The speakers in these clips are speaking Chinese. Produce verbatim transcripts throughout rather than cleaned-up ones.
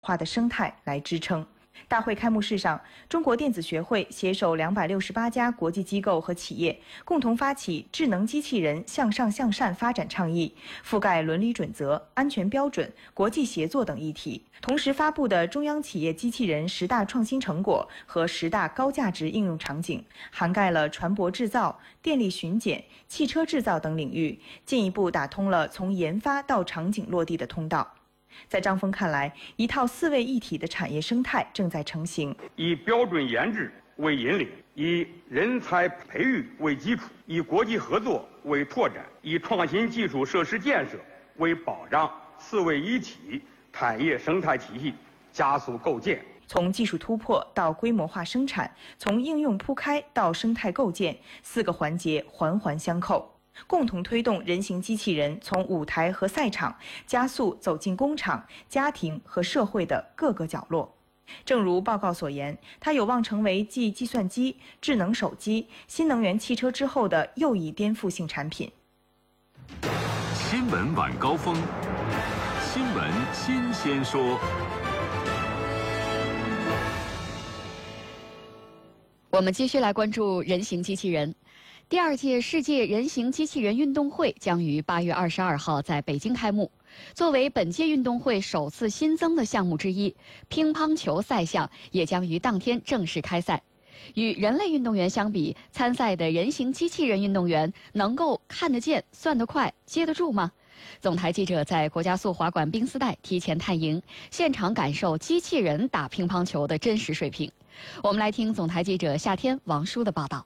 化的生态来支撑。大会开幕式上，中国电子学会携手两百六十八家国际机构和企业，共同发起智能机器人向上向善发展倡议，覆盖伦理准则、安全标准、国际协作等议题。同时发布的中央企业机器人十大创新成果和十大高价值应用场景，涵盖了船舶制造、电力巡检、汽车制造等领域，进一步打通了从研发到场景落地的通道。在张峰看来，一套四位一体的产业生态正在成型。 以标准研制为引领，以人才培育为基础，以国际合作为拓展，以创新基础设施建设为保障，四位一体产业生态体系加速构建。 从技术突破到规模化生产，从应用铺开到生态构建，四个环节环环相扣。共同推动人形机器人从舞台和赛场加速走进工厂、家庭和社会的各个角落。正如报告所言，它有望成为继计算机、智能手机、新能源汽车之后的又一颠覆性产品。 新闻晚高峰，新闻新鲜说。 我们继续来关注人形机器人。第二届世界人形机器人运动会将于八月二十二号在北京开幕。作为本届运动会首次新增的项目之一，乒乓球赛项也将于当天正式开赛。与人类运动员相比，参赛的人形机器人运动员能够看得见、算得快、接得住吗？总台记者在国家速滑馆冰丝带提前探营，现场感受机器人打乒乓球的真实水平。我们来听总台记者夏天、王舒的报道。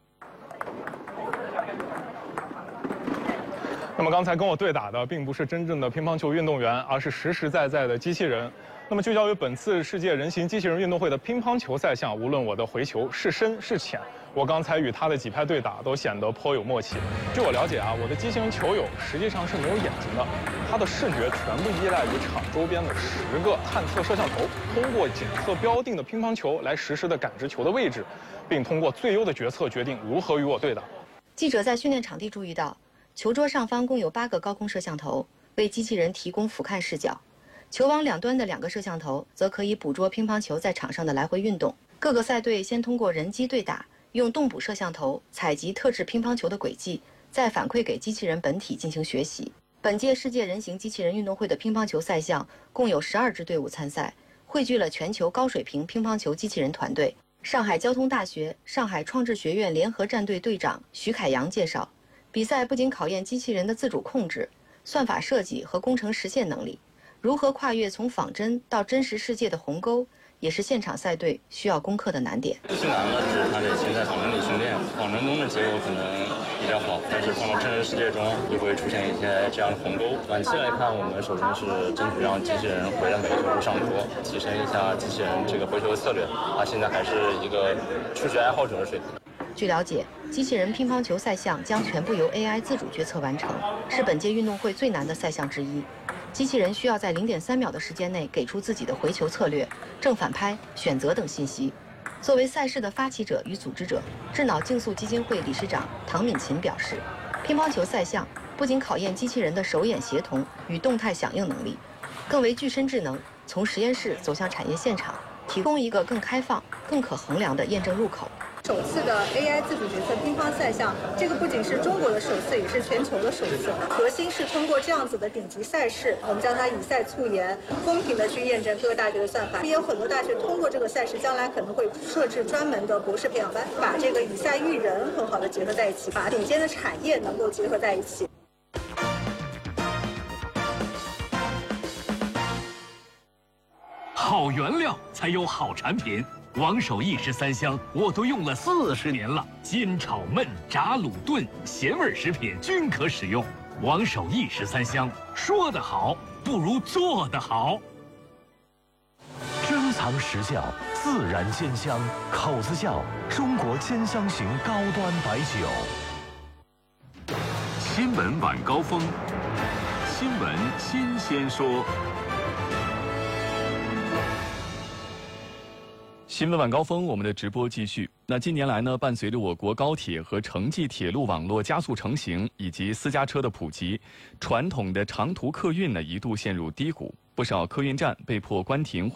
那么刚才跟我对打的并不是真正的乒乓球运动员，而是实实在在的机器人。那么聚焦于本次世界人形机器人运动会的乒乓球赛项，无论我的回球是深是浅，我刚才与他的几拍对打都显得颇有默契。据我了解啊，我的机器人球友实际上是没有眼睛的，他的视觉全部依赖于场周边的十个探测摄像头，通过检测标定的乒乓球来实时的感知球的位置，并通过最优的决策决定如何与我对打。 记者在训练场地注意到，球桌上方共有八个高空摄像头，为机器人提供俯瞰视角。球网两端的两个摄像头则可以捕捉乒乓球在场上的来回运动。各个赛队先通过人机对打，用动捕摄像头采集特制乒乓球的轨迹，再反馈给机器人本体进行学习。本届世界人形机器人运动会的乒乓球赛项共有十二支队伍参赛，汇聚了全球高水平乒乓球机器人团队。上海交通大学上海创智学院联合战队队长徐凯阳介绍，比赛不仅考验机器人的自主控制、算法设计和工程实现能力，如何跨越从仿真到真实世界的鸿沟，也是现场赛队需要攻克的难点。 最难的是它得先在仿真里训练，仿真中的结果可能比较好，但是放到真实世界中就会出现一些这样的鸿沟。短期来看，我们首先是争取让机器人回到每个球上桌，提升一下机器人这个回球的策略。它现在还是一个初学爱好者的水平。 据了解，机器人乒乓球赛项将全部由 A I 自主决策完成，是本届运动会最难的赛项之一。机器人需要在 零点三秒的时间内给出自己的回球策略、正反拍、选择等信息。作为赛事的发起者与组织者，智脑竞速基金会理事长唐敏琴表示，乒乓球赛项不仅考验机器人的手眼协同与动态响应能力，更为具身智能从实验室走向产业现场提供一个更开放、更可衡量的验证入口。 首次的 A I 自主决策乒乓赛项，这个不仅是中国的首次，也是全球的首次。核心是通过这样子的顶级赛事，我们将它以赛促研，公平的去验证各个大学的算法。也有很多大学通过这个赛事，将来可能会设置专门的博士培养班，把这个以赛育人很好的结合在一起，把顶尖的产业能够结合在一起。 好原料才有好产品。王守义十三香我都用了四十年了，煎炒焖炸卤炖咸味食品均可使用。王守义十三香，说得好不如做得好。 珍藏实窖，自然煎香，口子窖，中国煎香型高端白酒。 新闻晚高峰，新闻新鲜说。 新闻晚高峰，我们的直播继续。那近年来呢，伴随着我国高铁和城际铁路网络加速成型，以及私家车的普及，传统的长途客运呢一度陷入低谷，不少客运站被迫关停。